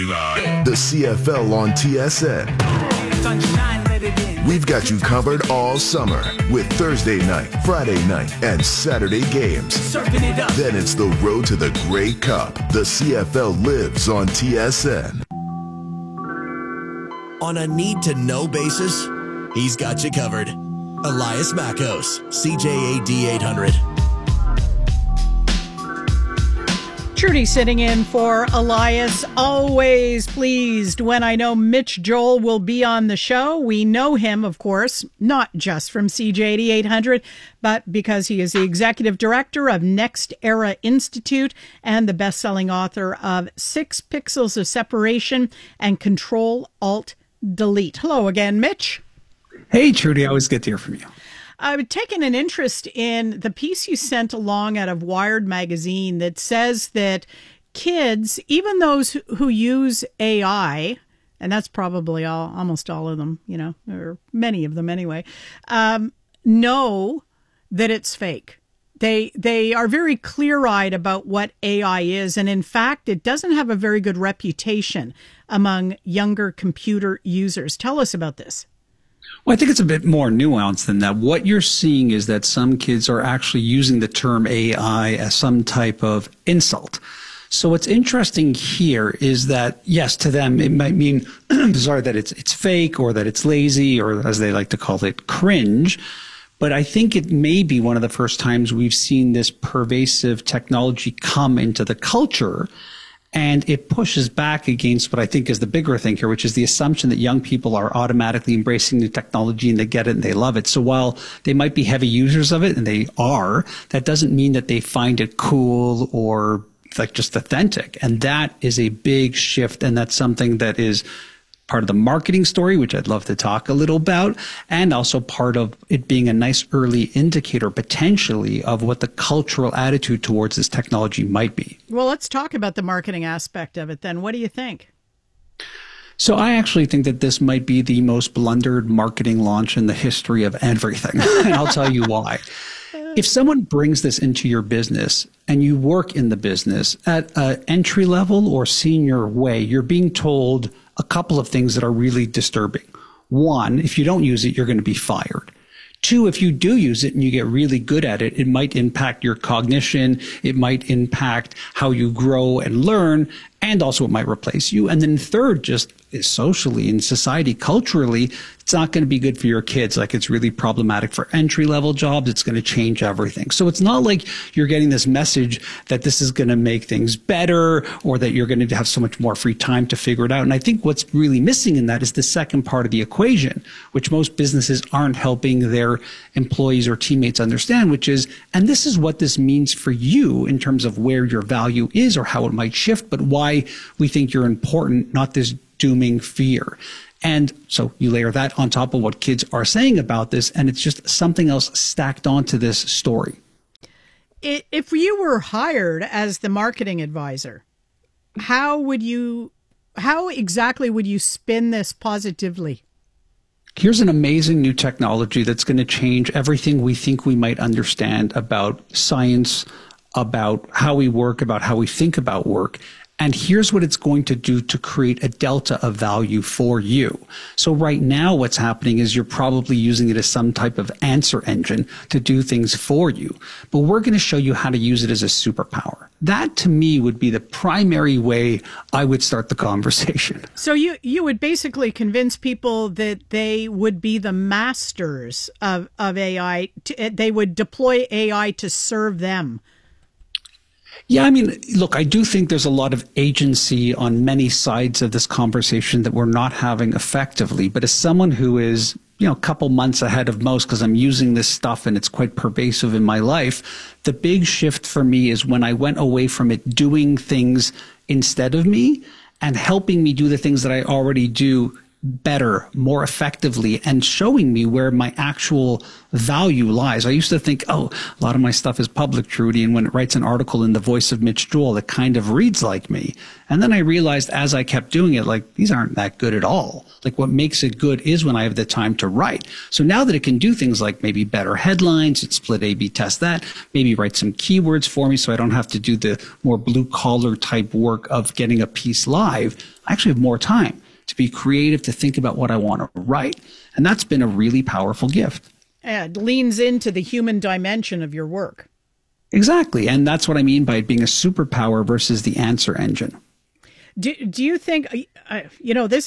The CFL on TSN. We've got you covered all summer with Thursday night, Friday night, and Saturday games. Then it's the road to the Grey Cup. The CFL lives on TSN. On a need-to-know basis, he's got you covered. Elias Makos, CJAD 800. Trudy sitting in for Elias. Always pleased when I know Mitch Joel will be on the show. We know him, of course, not just from CJAD 800, but because he is the executive director of Next Era Institute and the best-selling author of 6 Pixels of Separation and Control-Alt-Delete. Hello again, Mitch. Hey, Trudy. Always good to hear from you. I've taken an interest in the piece you sent along out of Wired magazine that says that kids, even those who use AI, and that's probably almost all of them, you know, or many of them anyway, know that it's fake. They are very clear-eyed about what AI is, and in fact, it doesn't have a very good reputation among younger computer users. Tell us about this. Well, I think it's a bit more nuanced than that. What you're seeing is that some kids are actually using the term AI as some type of insult. So what's interesting here is that, yes, to them, it might mean, that it's fake or that it's lazy or, as they like to call it, cringe. But I think it may be one of the first times we've seen this pervasive technology come into the culture. And it pushes back against what I think is the bigger thing here, which is the assumption that young people are automatically embracing new technology and they get it and they love it. So while they might be heavy users of it, and they are, that doesn't mean that they find it cool or like just authentic. And that is a big shift. And that's something that is part of the marketing story, which I'd love to talk a little about, and also part of it being a nice early indicator potentially of what the cultural attitude towards this technology might be. Well, let's talk about the marketing aspect of it then. What do you think? So I actually think that this might be the most blundered marketing launch in the history of everything. And I'll tell you why. If someone brings this into your business and you work in the business at an entry level or senior way, you're being told a couple of things that are really disturbing. One, if you don't use it, you're going to be fired. Two, if you do use it and you get really good at it, it might impact your cognition. It might impact how you grow and learn. And also it might replace you. And then third, just socially in society, culturally, it's not going to be good for your kids. Like it's really problematic for entry level jobs. It's going to change everything. So it's not like you're getting this message that this is going to make things better or that you're going to have so much more free time to figure it out. And I think what's really missing in that is the second part of the equation, which most businesses aren't helping their employees or teammates understand, which is, and this is what this means for you in terms of where your value is or how it might shift, but why we think you're important, not this dooming fear. And so you layer that on top of what kids are saying about this, and it's just something else stacked onto this story. If you were hired as the marketing advisor, how exactly would you spin this positively? Here's an amazing new technology that's going to change everything we think we might understand about science, about how we work, about how we think about work. And here's what it's going to do to create a delta of value for you. So right now what's happening is you're probably using it as some type of answer engine to do things for you. But we're going to show you how to use it as a superpower. That to me would be the primary way I would start the conversation. So you would basically convince people that they would be the masters of AI. They would deploy AI to serve them. Yeah, I mean, look, I do think there's a lot of agency on many sides of this conversation that we're not having effectively. But as someone who is, a couple months ahead of most because I'm using this stuff and it's quite pervasive in my life, the big shift for me is when I went away from it doing things instead of me and helping me do the things that I already do better, more effectively, and showing me where my actual value lies. I used to think, oh, a lot of my stuff is public, Trudy, and when it writes an article in the voice of Mitch Joel, it kind of reads like me. And then I realized as I kept doing it, like, these aren't that good at all. Like, what makes it good is when I have the time to write. So now that it can do things like maybe better headlines, it split A/B test that, maybe write some keywords for me so I don't have to do the more blue collar type work of getting a piece live, I actually have more time to be creative, to think about what I want to write. And that's been a really powerful gift. It leans into the human dimension of your work. Exactly. And that's what I mean by it being a superpower versus the answer engine. Do you think, this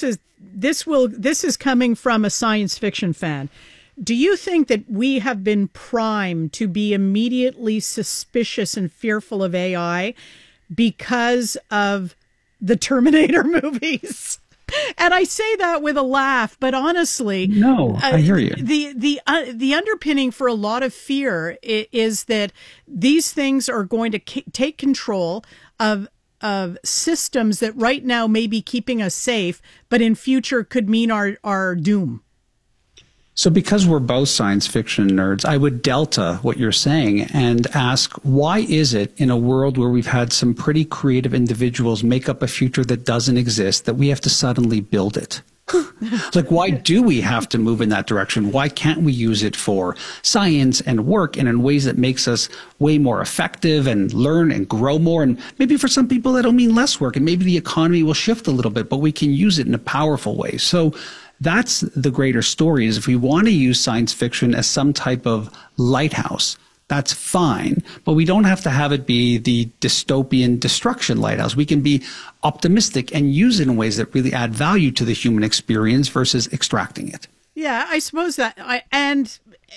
is coming from a science fiction fan. Do you think that we have been primed to be immediately suspicious and fearful of AI because of the Terminator movies? And I say that with a laugh, but honestly, no, I hear you. The underpinning for a lot of fear is that these things are going to take control of systems that right now may be keeping us safe, but in future could mean our doom. So because we're both science fiction nerds, I would delta what you're saying and ask, why is it in a world where we've had some pretty creative individuals make up a future that doesn't exist that we have to suddenly build it? Like, why do we have to move in that direction? Why can't we use it for science and work and in ways that makes us way more effective and learn and grow more? And maybe for some people that'll mean less work, and maybe the economy will shift a little bit, but we can use it in a powerful way. So that's the greater story, is if we want to use science fiction as some type of lighthouse, that's fine, but we don't have to have it be the dystopian destruction lighthouse. We can be optimistic and use it in ways that really add value to the human experience versus extracting it. Yeah, I suppose that. In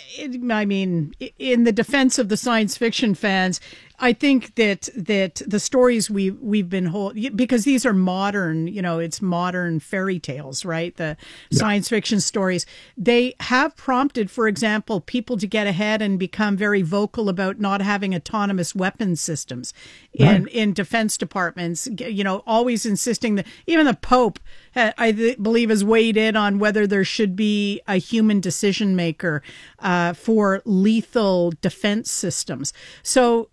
the defense of the science fiction fans, I think that the stories we've been because these are modern, it's modern fairy tales, right? The science fiction stories, they have prompted, for example, people to get ahead and become very vocal about not having autonomous weapons systems in defense departments, always insisting that even the Pope, I believe, has weighed in on whether there should be a human decision maker for lethal defense systems. So,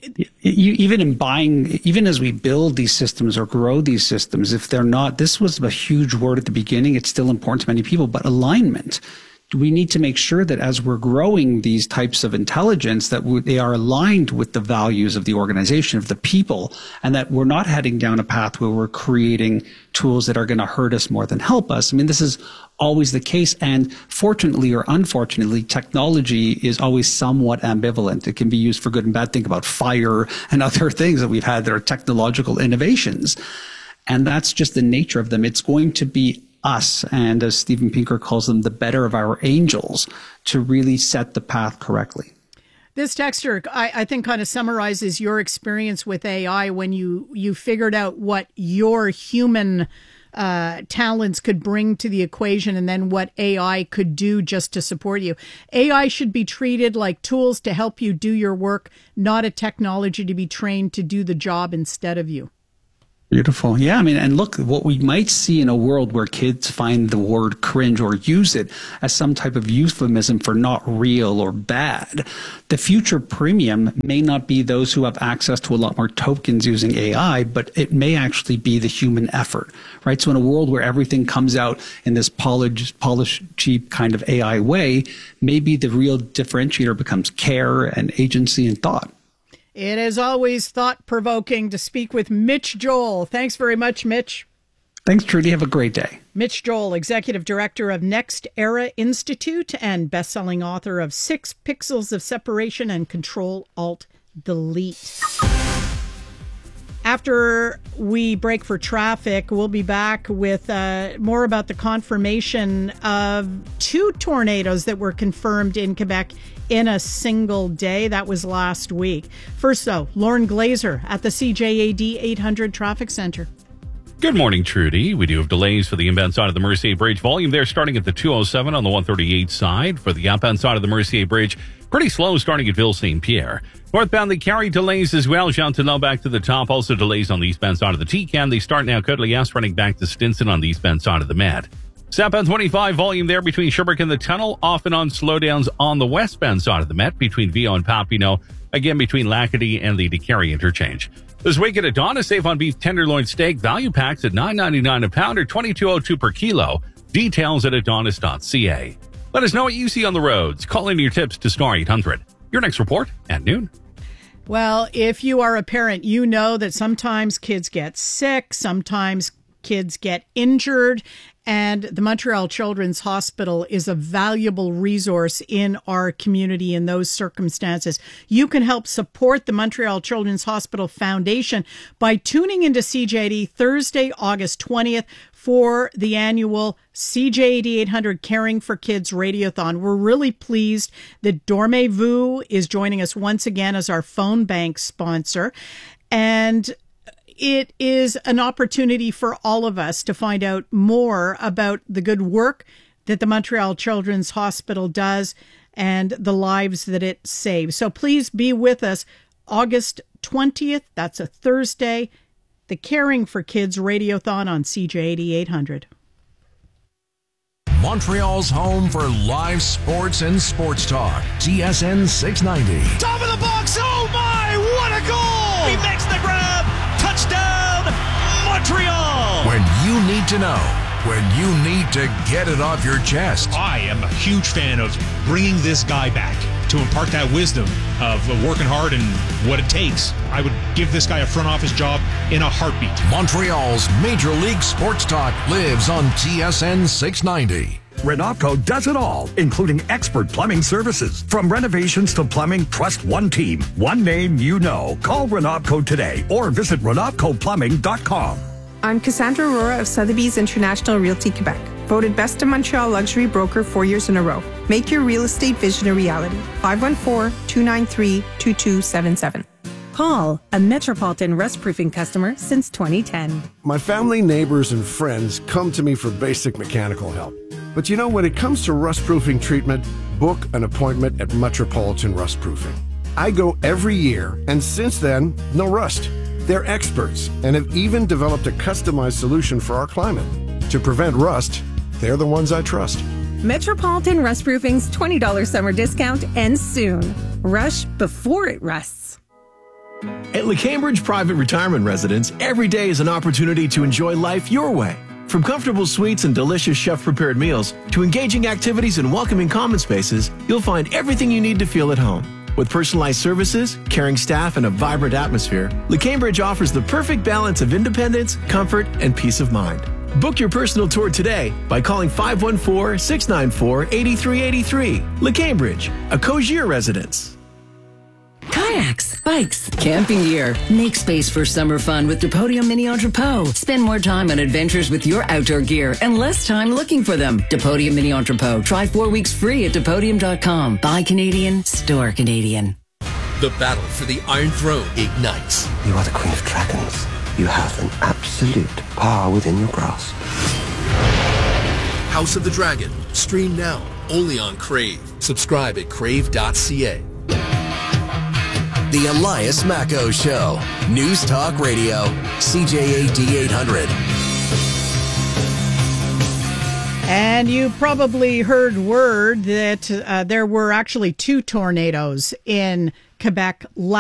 even as we build these systems or grow these systems, if they're not, this was a huge word at the beginning, it's still important to many people, but alignment. We need to make sure that as we're growing these types of intelligence, that they are aligned with the values of the organization, of the people, and that we're not heading down a path where we're creating tools that are going to hurt us more than help us. I mean, this is always the case. And fortunately or unfortunately, technology is always somewhat ambivalent. It can be used for good and bad. Think about fire and other things that we've had that are technological innovations. And that's just the nature of them. It's going to be us, and as Steven Pinker calls them, the better of our angels, to really set the path correctly. This texter, I think, kind of summarizes your experience with AI when you figured out what your human talents could bring to the equation and then what AI could do just to support you. AI should be treated like tools to help you do your work, not a technology to be trained to do the job instead of you. Beautiful. Yeah, I mean, and look, what we might see in a world where kids find the word cringe or use it as some type of euphemism for not real or bad, the future premium may not be those who have access to a lot more tokens using AI, but it may actually be the human effort, right? So in a world where everything comes out in this polished, cheap kind of AI way, maybe the real differentiator becomes care and agency and thought. It is always thought-provoking to speak with Mitch Joel. Thanks very much, Mitch. Thanks, Trudy. Have a great day. Mitch Joel, Executive Director of Next Era Institute and best-selling author of 6 Pixels of Separation and Control-Alt-Delete. After we break for traffic, we'll be back with more about the confirmation of 2 tornadoes that were confirmed in Quebec in a single day. That was last week. First, though, Lauren Glazer at the CJAD 800 Traffic Center. Good morning, Trudy. We do have delays for the inbound side of the Mercier Bridge. Volume there starting at the 207 on the 138 side. For the outbound side of the Mercier Bridge, pretty slow starting at Ville St. Pierre. Northbound, they carry delays as well. Jean-Talon back to the top. Also delays on the eastbound side of the TCAM. They start now. Courtly running back to Stinson on the eastbound side of the Med. Southbound 25 volume there between Sherbrooke and the tunnel, off and on slowdowns on the westbound side of the Met between Vio and Papineau, again between Lacadie and the DeCarry interchange. This week at Adonis, save on beef tenderloin steak value packs at $9.99 a pound or $22.02 per kilo. Details at adonis.ca. Let us know what you see on the roads. Call in your tips to Star 800. Your next report at noon. Well, if you are a parent, you know that sometimes kids get sick, sometimes kids get injured, and the Montreal Children's Hospital is a valuable resource in our community in those circumstances. You can help support the Montreal Children's Hospital Foundation by tuning into CJAD Thursday, August 20th for the annual CJAD 800 Caring for Kids Radiothon. We're really pleased that Dormez-vous is joining us once again as our phone bank sponsor. And it is an opportunity for all of us to find out more about the good work that the Montreal Children's Hospital does and the lives that it saves. So please be with us August 20th. That's a Thursday. The Caring for Kids Radiothon on CJAD 800. Montreal's home for live sports and sports talk. TSN 690. Top of the box. Oh my, what a goal! He makes the grab. Touchdown, Montreal! When you need to know, when you need to get it off your chest. I am a huge fan of bringing this guy back to impart that wisdom of working hard and what it takes. I would give this guy a front office job in a heartbeat. Montreal's Major League Sports Talk lives on TSN 690. Renopco does it all, including expert plumbing services. From renovations to plumbing, trust one team, one name you know. Call Renopco today or visit RenopcoPlumbing.com. I'm Cassandra Aurora of Sotheby's International Realty Quebec. Voted Best of Montreal Luxury Broker 4 years in a row. Make your real estate vision a reality. 514-293-2277. Paul, a Metropolitan Rust Proofing customer since 2010. My family, neighbors, and friends come to me for basic mechanical help. But you know, when it comes to rust proofing treatment, book an appointment at Metropolitan Rust Proofing. I go every year, and since then, no rust. They're experts and have even developed a customized solution for our climate. To prevent rust, they're the ones I trust. Metropolitan Rust Proofing's $20 summer discount ends soon. Rush before it rusts. At LeCambridge Private Retirement Residence, every day is an opportunity to enjoy life your way. From comfortable suites and delicious chef-prepared meals to engaging activities and welcoming common spaces, you'll find everything you need to feel at home. With personalized services, caring staff, and a vibrant atmosphere, LeCambridge offers the perfect balance of independence, comfort, and peace of mind. Book your personal tour today by calling 514-694-8383. LeCambridge, a Cogier residence. Kayaks, bikes, camping gear. Make space for summer fun with Depodium Mini Entrepot. Spend more time on adventures with your outdoor gear and less time looking for them. Depodium Mini Entrepot. Try 4 weeks free at Depodium.com. Buy Canadian, store Canadian. The battle for the Iron Throne ignites. You are the Queen of Dragons. You have an absolute power within your grasp. House of the Dragon. Stream now. Only on Crave. Subscribe at crave.ca. The Elias Macco Show. News Talk Radio. CJAD 800. And you probably heard word that there were actually 2 tornadoes in Quebec